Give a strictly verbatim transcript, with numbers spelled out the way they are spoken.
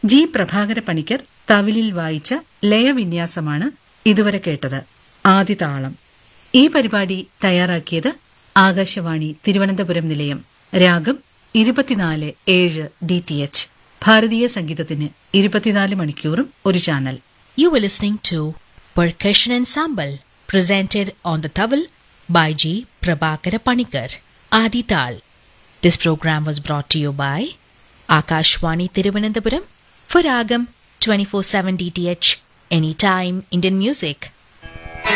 G Prabhakara Panicker തവിലിൽ വായിച്ച ലയവിന്യാസമാണ് ഇതുവരെ കേട്ടത്. ആദിതാളം. ഈ പരിപാടി തയ്യാറാക്കിയത് ആകാശവാണി തിരുവനന്തപുരം നിലയം. രാഗം ഇരുപത്തിനാല് ഏഴ് ഡി ടി എച്ച്. ഭാരതീയ സംഗീതത്തിന് ഇരുപത്തിനാല് മണിക്കൂറും ഒരു channel. You were listening to Percussion Ensemble, presented on the Tawil by G. Prabhakara Panikar, Adi Tal. This program was brought to you by Akashwani Thiruvananthapuram for Ragam twenty-four seven D T H, Anytime Indian Music.